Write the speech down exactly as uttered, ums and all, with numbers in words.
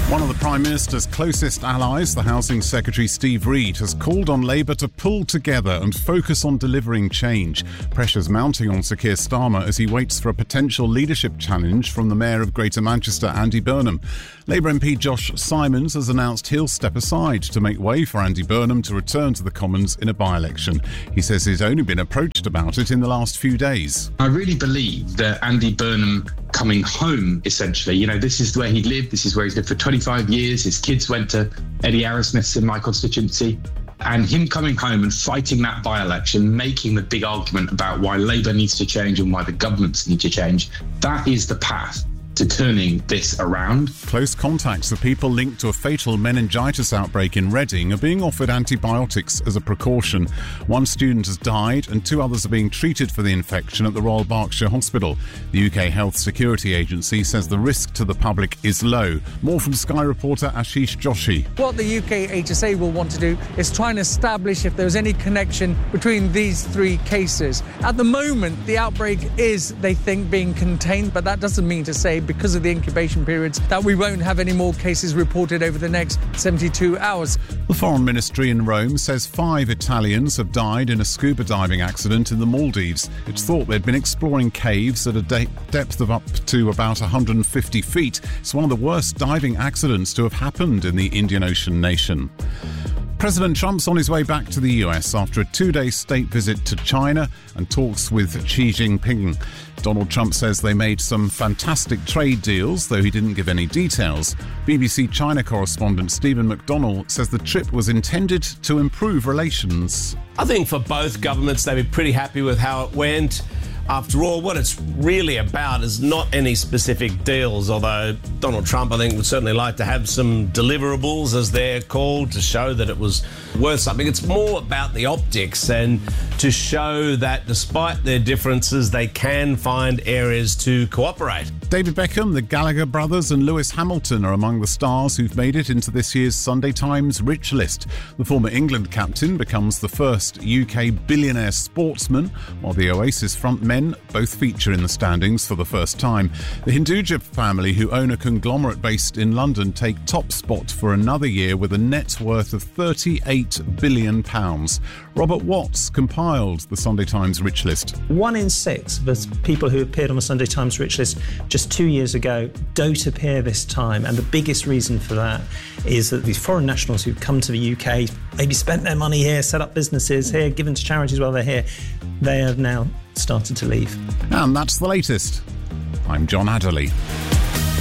One of the Prime Minister's closest allies, the Housing Secretary Steve Reed, has called on Labour to pull together and focus on delivering change. Pressure's mounting on Sir Keir Starmer as he waits for a potential leadership challenge from the Mayor of Greater Manchester, Andy Burnham. Labour M P Josh Simons has announced he'll step aside to make way for Andy Burnham to return to the Commons in a by-election. He says he's only been approached about it in the last few days. I really believe that Andy Burnham coming home, essentially, you know, this is where he lived, this is where he's lived for twenty-five years, his kids went to Eddie Arrowsmith's in my constituency, and him coming home and fighting that by-election, making the big argument about why Labour needs to change and why the governments need to change, that is the path to turning this around. Close contacts of people linked to a fatal meningitis outbreak in Reading are being offered antibiotics as a precaution. One student has died and two others are being treated for the infection at the Royal Berkshire Hospital. The U K Health Security Agency says the risk to the public is low. More from Sky reporter Ashish Joshi. What the U K H S A will want to do is try and establish if there's any connection between these three cases. At the moment, the outbreak is, they think, being contained, but that doesn't mean to say, because of the incubation periods, that we won't have any more cases reported over the next seventy-two hours. The Foreign Ministry in Rome says five Italians have died in a scuba diving accident in the Maldives. It's thought they'd been exploring caves at a de- depth of up to about one hundred fifty feet. It's one of the worst diving accidents to have happened in the Indian Ocean nation. President Trump's on his way back to the U S after a two-day state visit to China and talks with Xi Jinping. Donald Trump says they made some fantastic trade deals, though he didn't give any details. B B C China correspondent Stephen McDonnell says the trip was intended to improve relations. I think for both governments, they were pretty happy with how it went. After all, what it's really about is not any specific deals, although Donald Trump, I think, would certainly like to have some deliverables, as they're called, to show that it was worth something. It's more about the optics and to show that despite their differences, they can find areas to cooperate. David Beckham, the Gallagher brothers and Lewis Hamilton are among the stars who've made it into this year's Sunday Times Rich List. The former England captain becomes the first U K billionaire sportsman, while the Oasis frontmen both feature in the standings for the first time. The Hinduja family, who own a conglomerate based in London, take top spot for another year with a net worth of thirty-eight billion pounds. Robert Watts compiled the Sunday Times Rich List. One in six of the people who appeared on the Sunday Times Rich List just two years ago don't appear this time, and the biggest reason for that is that these foreign nationals who've come to the U K, maybe spent their money here, set up businesses here, given to charities while they're here, they have now started to leave. And that's the latest. I'm John Adderley.